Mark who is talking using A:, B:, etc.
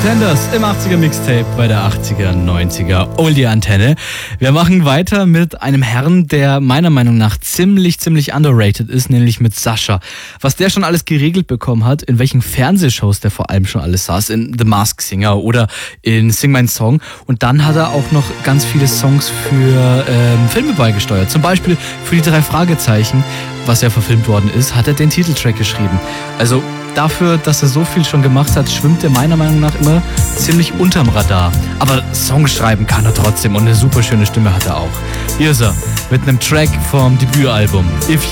A: Pretenders im 80er Mixtape bei der 80er, 90er Oldie Antenne. Wir machen weiter mit einem Herrn, der meiner Meinung nach ziemlich underrated ist, nämlich mit Sascha. Was der schon alles geregelt bekommen hat, in welchen Fernsehshows der vor allem schon alles saß, in The Masked Singer oder in Sing Mein Song. Und dann hat er auch noch ganz viele Songs für Filme beigesteuert. Zum Beispiel für die 3 Fragezeichen, was ja verfilmt worden ist, hat er den Titeltrack geschrieben. Also dafür, dass er so viel schon gemacht hat, schwimmt er meiner Meinung nach immer ziemlich unterm Radar. Aber Songs schreiben kann er trotzdem und eine super schöne Stimme hat er auch. Hier ist er mit einem Track vom Debütalbum If